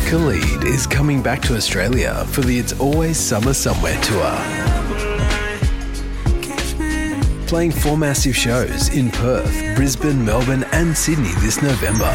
Khalid is coming back to Australia for the It's Always Summer Somewhere tour. Playing 4 massive shows in Perth, Brisbane, Melbourne and Sydney this November.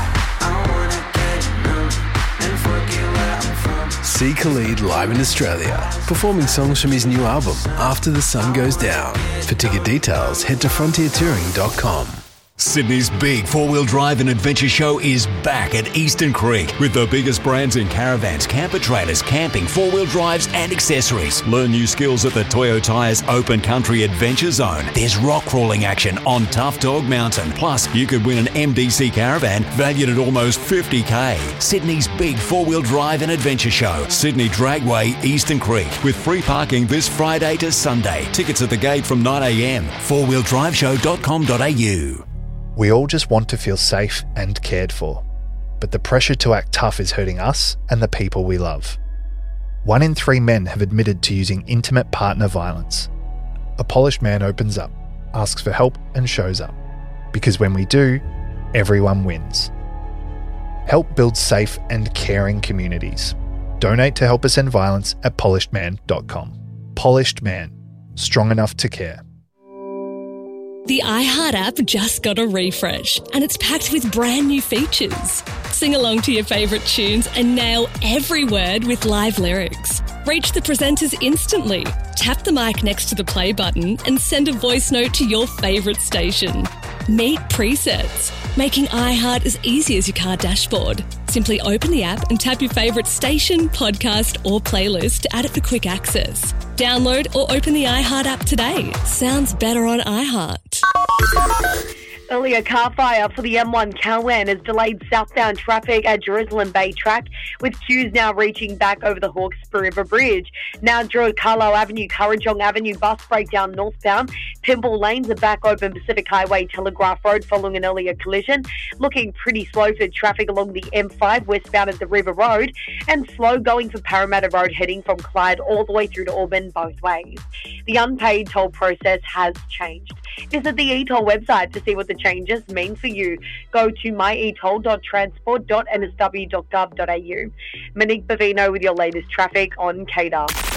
See Khalid live in Australia, performing songs from his new album, After the Sun Goes Down. For ticket details, head to frontiertouring.com. Sydney's big four-wheel drive and adventure show is back at Eastern Creek with the biggest brands in caravans, camper trailers, camping, four-wheel drives and accessories. Learn new skills at the Toyo Tyres Open Country Adventure Zone. There's rock crawling action on Tough Dog Mountain. Plus, you could win an MDC caravan valued at almost $50,000. Sydney's big four-wheel drive and adventure show. Sydney Dragway, Eastern Creek, with free parking this Friday to Sunday. Tickets at the gate from 9 a.m. fourwheeldriveshow.com.au. We all just want to feel safe and cared for, but the pressure to act tough is hurting us and the people we love. 1 in 3 men have admitted to using intimate partner violence. A polished man opens up, asks for help and shows up. Because when we do, everyone wins. Help build safe and caring communities. Donate to help us end violence at polishedman.com. Polished Man. Strong enough to care. The iHeart app just got a refresh and it's packed with brand new features. Sing along to your favourite tunes and nail every word with live lyrics. Reach the presenters instantly. Tap the mic next to the play button and send a voice note to your favourite station. Meet presets, making iHeart as easy as your car dashboard. Simply open the app and tap your favourite station, podcast or playlist to add it for quick access. Download or open the iHeart app today. Sounds better on iHeart. Earlier, car fire for the M1 Cowan has delayed southbound traffic at Jerusalem Bay Track, with queues now reaching back over the Hawkesbury River Bridge. Now, Drew Carlo Avenue, Currajong Avenue, bus breakdown northbound. Pimble lanes are back open Pacific Highway, Telegraph Road following an earlier collision. Looking pretty slow for traffic along the M5 westbound at the River Road, and slow going for Parramatta Road heading from Clyde all the way through to Auburn both ways. The unpaid toll process has changed. Visit the eToll website to see what the changes mean for you. Go to myetoll.transport.nsw.gov.au. Monique Bavino with your latest traffic on KDAR.